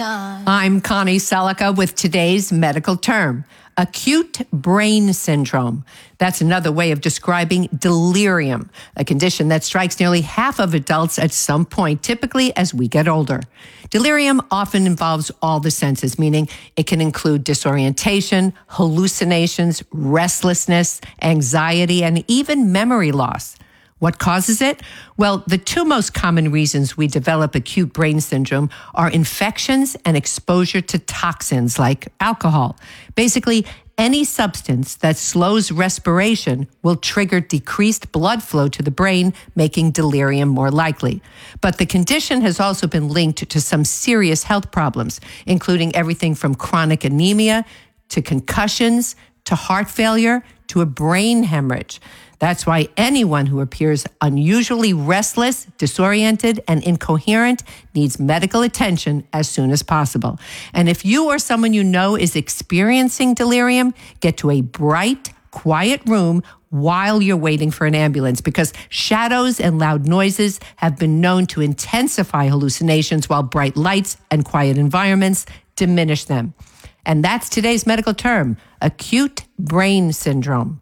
I'm Connie Selica with today's medical term, acute brain syndrome. That's another way of describing delirium, a condition that strikes nearly half of adults at some point, typically as we get older. Delirium often involves all the senses, meaning it can include disorientation, hallucinations, restlessness, anxiety, and even memory loss. What causes it? Well, the two most common reasons we develop acute brain syndrome are infections and exposure to toxins like alcohol. Basically, any substance that slows respiration will trigger decreased blood flow to the brain, making delirium more likely. But the condition has also been linked to some serious health problems, including everything from chronic anemia to concussions to heart failure to a brain hemorrhage. That's why anyone who appears unusually restless, disoriented, and incoherent needs medical attention as soon as possible. And if you or someone you know is experiencing delirium, get to a bright, quiet room while you're waiting for an ambulance, because shadows and loud noises have been known to intensify hallucinations while bright lights and quiet environments diminish them. And that's today's medical term, acute brain syndrome.